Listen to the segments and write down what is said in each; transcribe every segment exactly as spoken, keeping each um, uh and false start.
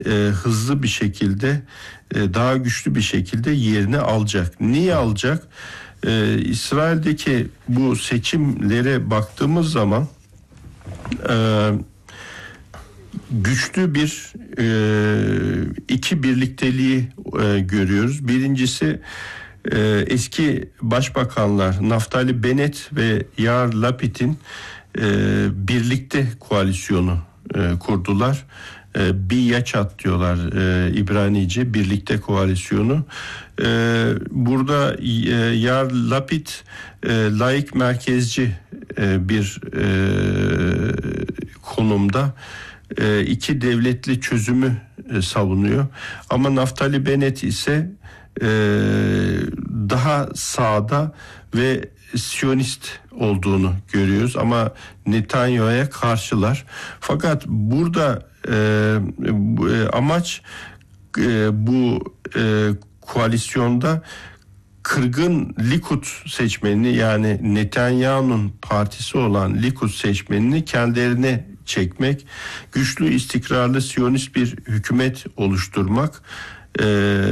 e, hızlı bir şekilde, e, daha güçlü bir şekilde yerini alacak. Niye alacak? E, İsrail'deki bu seçimlere baktığımız zaman e, güçlü bir e, iki birlikteliği e, görüyoruz. Birincisi e, eski başbakanlar Naftali Bennett ve Yair Lapid'in e, birlikte koalisyonu e, kurdular. E, Biyaçat diyorlar e, İbranice, birlikte koalisyonu. E, burada e, Yair Lapid e, laik merkezci e, bir e, konumda. E, iki devletli çözümü e, savunuyor. Ama Naftali Bennett ise e, daha sağda ve Siyonist olduğunu görüyoruz. Ama Netanyahu'ya karşılar. Fakat burada e, bu, e, amaç e, bu e, koalisyonda kırgın Likud seçmenini, yani Netanyahu'nun partisi olan Likud seçmenini kendilerine çekmek, güçlü, istikrarlı Siyonist bir hükümet oluşturmak e,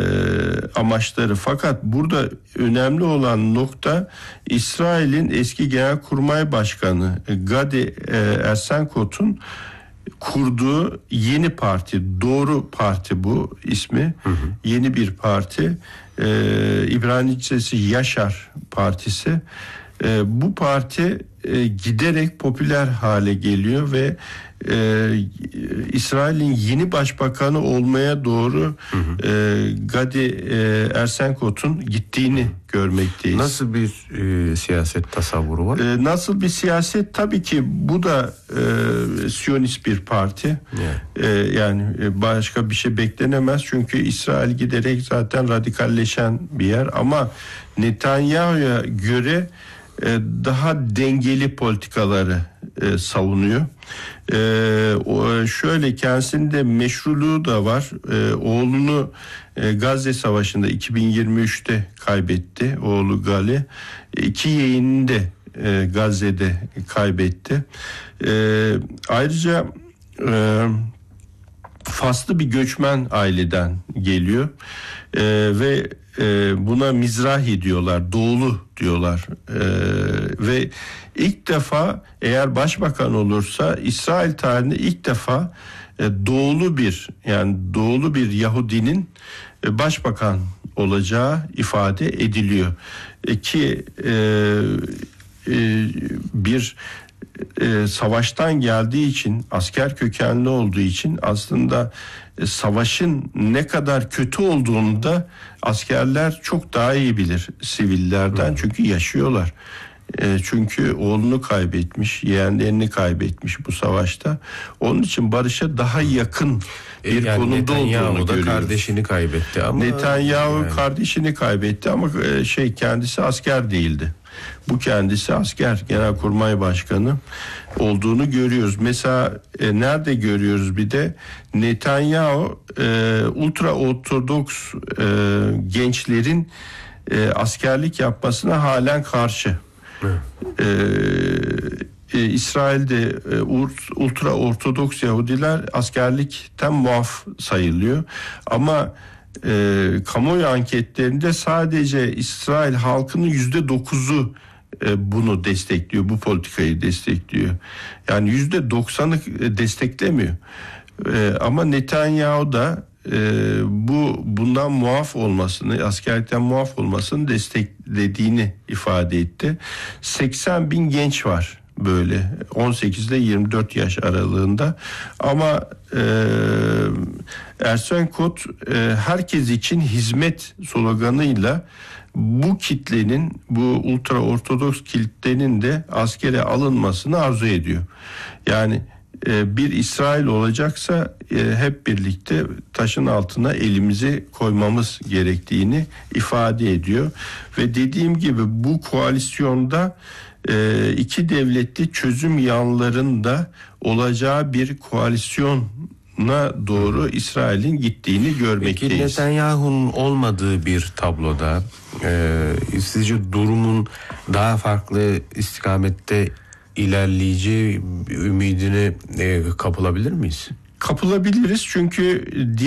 amaçları. Fakat burada önemli olan nokta, İsrail'in eski Genelkurmay Başkanı Gadi e, Ersenkot'un kurduğu yeni parti, Doğru Parti bu ismi, hı hı. Yeni bir parti, e, İbranicesi Yaşar Partisi. E, bu parti e, giderek popüler hale geliyor ve e, İsrail'in yeni başbakanı olmaya doğru hı hı. E, Gadi e, Ersenkot'un gittiğini görmekteyiz. Nasıl bir e, siyaset tasavvuru var? E, nasıl bir siyaset? Tabii ki bu da e, Siyonist bir parti. Yeah. E, yani başka bir şey beklenemez. Çünkü İsrail giderek zaten radikalleşen bir yer. Ama Netanyahu'ya göre daha dengeli politikaları e, savunuyor. E, o, şöyle kendisinde meşruluğu da var. E, oğlunu e, Gazze Savaşı'nda iki bin yirmi üçte kaybetti. Oğlu Gali. İki yeğenini de e, Gazze'de kaybetti. E, ayrıca e, Faslı bir göçmen aileden geliyor. E, ve e, buna Mizrahi diyorlar, Doğulu diyorlar. E, ve ilk defa eğer başbakan olursa İsrail tarihinde ilk defa e, doğulu bir yani doğulu bir Yahudinin e, başbakan olacağı ifade ediliyor. E, ki e, e, bir e, savaştan geldiği için, asker kökenli olduğu için aslında e, savaşın ne kadar kötü olduğunu da askerler çok daha iyi bilir sivillerden. Hı. Çünkü yaşıyorlar. E, çünkü oğlunu kaybetmiş, yeğenlerini kaybetmiş bu savaşta. Onun için barışa daha yakın bir yani konumda Netanyahu olduğunu da görüyoruz. Kardeşini kaybetti ama Netanyahu yani. kardeşini kaybetti ama e, şey kendisi asker değildi. Bu kendisi asker, Genelkurmay Başkanı olduğunu görüyoruz. Mesela e, nerede görüyoruz bir de Netanyahu e, ultra ortodoks e, gençlerin e, askerlik yapmasına halen karşı. E, e, İsrail'de e, ultra ortodoks Yahudiler askerlikten muaf sayılıyor. Ama e, kamuoyu anketlerinde sadece İsrail halkının yüzde dokuzu e, bunu destekliyor, bu politikayı destekliyor. Yani yüzde doksanı desteklemiyor. E, ama Netanyahu da e, bu bundan muaf olmasını, askerlikten muaf olmasını desteklediğini ifade etti. seksen bin genç var böyle on sekiz ile yirmi dört yaş aralığında. Ama e, Ersenkot e, herkes için hizmet sloganıyla bu kitlenin, bu ultra ortodoks kitlenin de askere alınmasını arzu ediyor. Yani e, bir İsrail olacaksa e, hep birlikte taşın altına elimizi koymamız gerektiğini ifade ediyor. Ve dediğim gibi bu koalisyonda e, iki devletli çözüm yanlarında olacağı bir koalisyon na doğru İsrail'in gittiğini görmekteyiz. Peki Netanyahu'nun olmadığı bir tabloda e, sizce durumun daha farklı istikamette ilerleyeceği ümidine e, kapılabilir miyiz? kapılabiliriz çünkü